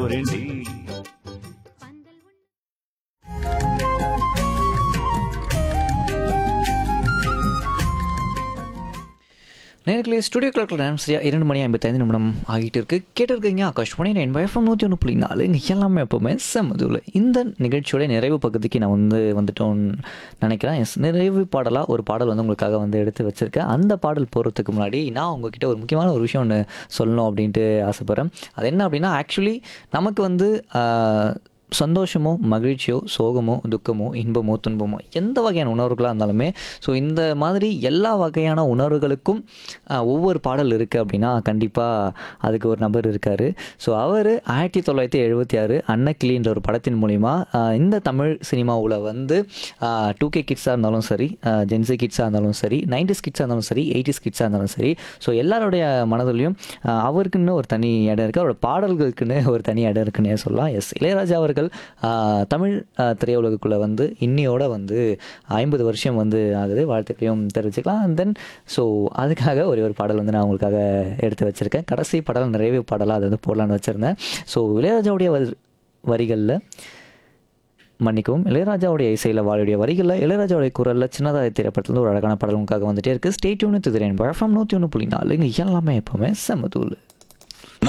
போறேன்டி. நேரத்திலே studio கிளாக்கில் time சரியாக 2:55 ஆகிட்டு இருக்குது. கேட்டிருக்கீங்க ஆகாஷ்வாணி 9FM 101.4 இங்கே எல்லாமே எப்போவுமே செம்மதுல. இந்த நிகழ்ச்சியோட நிறைவு பகுதிக்கு நான் வந்துட்டோன்னு நினைக்கிறேன். நிறைவு பாடலாக ஒரு பாடல் உங்களுக்காக எடுத்து வச்சுருக்கேன். அந்த பாடல் போகிறதுக்கு முன்னாடி நான் உங்ககிட்ட ஒரு முக்கியமான ஒரு விஷயம் ஒன்று சொல்லணும் அப்படின்ட்டு ஆசைப்பட்றேன். அது என்ன அப்படின்னா, ஆக்சுவலி நமக்கு சந்தோஷமோ மகிழ்ச்சியோ சோகமோ துக்கமோ இன்பமோ துன்பமோ எந்த வகையான உணர்வுகளாக இருந்தாலுமே இந்த மாதிரி எல்லா வகையான உணர்வுகளுக்கும் ஒவ்வொரு பாடல் இருக்குது அப்படின்னா கண்டிப்பாக அதுக்கு ஒரு நபர் இருக்கார். அவர் 1976 அன்னக்கிளின்ற ஒரு படத்தின் மூலிமா இந்த தமிழ் சினிமாவில் 2K கிட்ஸாக இருந்தாலும் சரி, ஜென்சி கிட்ஸாக இருந்தாலும் சரி, 90s கிட்ஸாக இருந்தாலும் சரி, 80s கிட்ஸாக இருந்தாலும் சரி, எல்லாருடைய மனதிலையும் அவருக்குன்னு ஒரு தனி இடம் இருக்குது. அவரோட பாடல்களுக்குன்னு ஒரு தனி இடம் இருக்குன்னே சொல்லலாம். இளையராஜா அவர்கள் தமிழ் திரையுலகுக்குள்ளே இன்னியோட 50 வருஷம் ஆகுது. வாழ்த்துக்களையும் தெரிவிச்சுக்கலாம். தென் அதுக்காக ஒரு பாடல் நான் உங்களுக்காக எடுத்து வச்சுருக்கேன். கடைசி பாடல் நிறைவு பாடலாக அது போடலான்னு வச்சுருந்தேன். இளையராஜாவுடைய வரிகளில் மன்னிக்கவும், இளையராஜாவுடைய இசையில் வாழுடைய வரிகளில் இளையராஜாவுடைய குரலில் சின்னதாக திரைப்படத்தில் ஒரு அழகான பாடல் உங்களுக்காக வந்துட்டே இருக்குது. ஸ்டே டியூன் வித் FM 101.4 இங்கே எல்லாமே எப்போவுமே செம்மதூள்.